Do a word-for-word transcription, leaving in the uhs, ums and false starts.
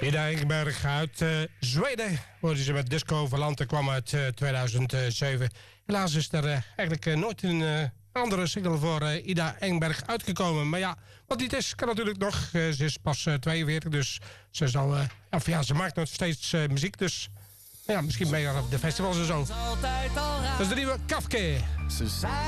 Ida Engberg uit uh, Zweden. Hoorde ze met Disco Volante, kwam uit uh, tweeduizend zeven. Helaas is er uh, eigenlijk uh, nooit een uh, andere single voor uh, Ida Engberg uitgekomen. Maar ja, wat niet is, kan natuurlijk nog. Uh, ze is pas uh, tweeënveertig, dus ze, zal, uh, of, ja, ze maakt nog steeds uh, muziek. Dus ja, misschien mee op de festivals en zo. Dat is de nieuwe Kafke.